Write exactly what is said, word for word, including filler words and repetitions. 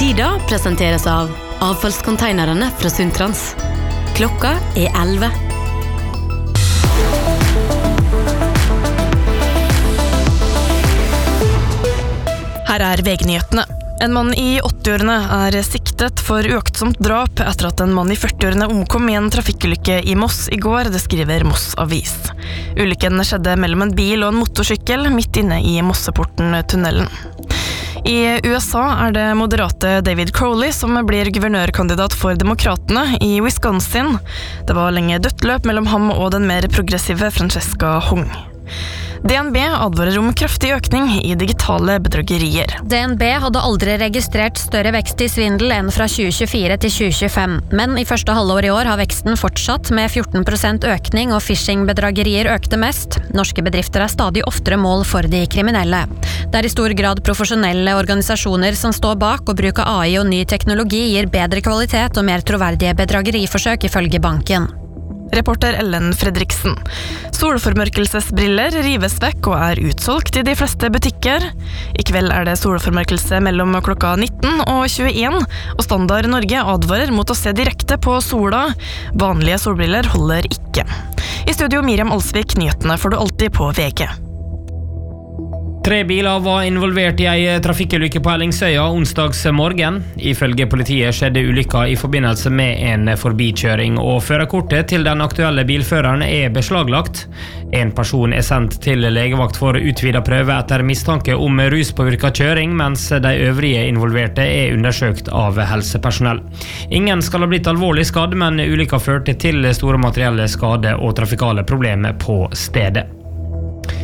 Tida presenteres av avfallskonteinerne fra Sundtrans. Klokka er elleve. Her er V G-nyhetene. En mann i åtti-årene er siktet for uaktsomt drap etter at en mann i førti-årene omkom i en trafikkulykke i Moss i går, det skriver Moss Avis. Ulykken skjedde mellom en bil og en motorsykkel midt inne i Mosseporten-tunnelen. I U S A er det moderate David Crowley som blir guvernørkandidat for demokratene i Wisconsin. Det var lenge dødt løp mellom ham og den mer progressive Francesca Hong. D N B advarer om kraftig økning i digitale bedragerier. D N B hadde aldri registrert større vekst i svindel enn fra tjue tjuefire til tjue tjuefem, men i første halvår i år har veksten fortsatt med fjorten prosent økning, og phishing-bedragerier økte mest. Norske bedrifter er stadig oftere mål for de kriminelle. Det er i stor grad profesjonelle organisasjoner som står bak, og bruk av A I og ny teknologi gir bedre kvalitet og mer troverdige bedrageriforsøk ifølge banken. Reporter Ellen Fredriksen. Solformørkelsesbriller rives vekk og er utsolgt i de fleste butikker. I kveld er det solformørkelse mellom klokka nitten og tjueen, og Standard Norge advarer mot å se direkte på sola. Vanlige solbriller holder ikke. I studio Miriam Alsvik, nyhetene får du alltid på V G. Tre biler var involvert i ei trafikkulykke på Ellingsøya onsdags morgen. Ifølge politiet skjedde ulykka i forbindelse med en forbikjøring, og førerkortet til den aktuelle bilføreren er beslaglagt. En person er sendt til legevakt for utvidet prøve etter mistanke om ruspåvirket kjøring, mens de øvrige involverte er undersøkt av helsepersonell. Ingen skal ha blitt alvorlig skadd, men ulykka førte til store materielle skade og trafikale problemer på stedet.